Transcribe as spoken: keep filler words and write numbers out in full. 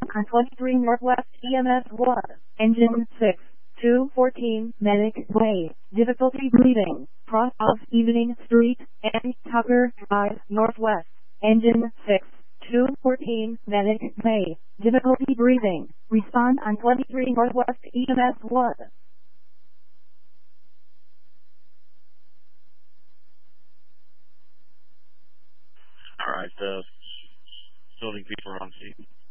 on twenty-three Northwest E M S one. Engine six, two fourteen, Medic Way. Difficulty breathing. Cross of Evening Street and Tucker Drive, Northwest. Engine six, two fourteen, Medic Way. Difficulty breathing. Respond on twenty-three Northwest E M S one. Alright, uh, building people are on scene.